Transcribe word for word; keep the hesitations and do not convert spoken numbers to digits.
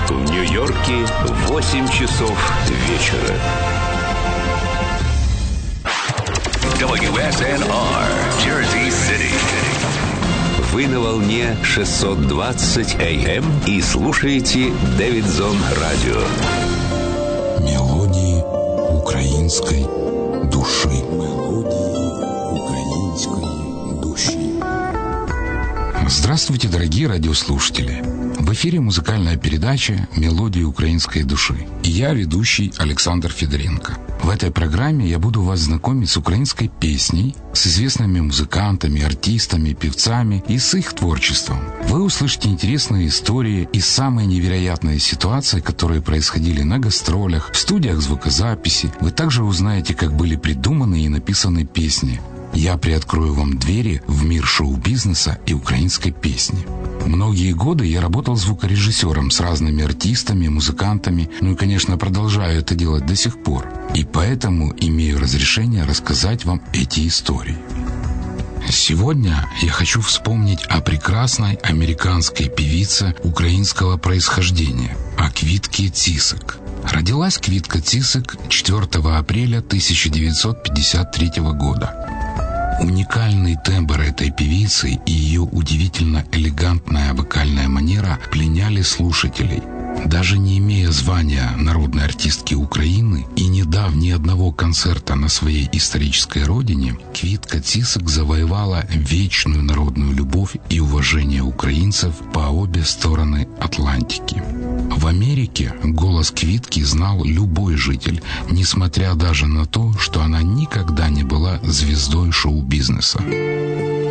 В Нью-Йорке восемь часов вечера. дабл ю эс эн ар, Jersey City. Вы на волне шестьсот двадцать эй эм и слушаете Дэвидсон Радио. Мелодии украинской души. Мелодии украинской души. Здравствуйте, дорогие радиослушатели! В эфире музыкальная передача «Мелодии украинской души». И я, ведущий Александр Федоренко. В этой программе я буду вас знакомить с украинской песней, с известными музыкантами, артистами, певцами и с их творчеством. Вы услышите интересные истории и самые невероятные ситуации, которые происходили на гастролях, в студиях звукозаписи. Вы также узнаете, как были придуманы и написаны песни. Я приоткрою вам двери в мир шоу-бизнеса и украинской песни. Многие годы я работал звукорежиссером с разными артистами, музыкантами, ну и, конечно, продолжаю это делать до сих пор. И поэтому имею разрешение рассказать вам эти истории. Сегодня я хочу вспомнить о прекрасной американской певице украинского происхождения, о Квитке Цисик. Родилась Квитка Цисик четвёртого апреля тысяча девятьсот пятьдесят третьего года. Уникальный тембр этой певицы и ее удивительно элегантная вокальная манера пленяли слушателей. Даже не имея звания народной артистки Украины и не дав ни одного концерта на своей исторической родине, Квитка Цисик завоевала вечную народную любовь и уважение украинцев по обе стороны Атлантики. В Америке голос Квитки знал любой житель, несмотря даже на то, что она никогда не была звездой шоу-бизнеса.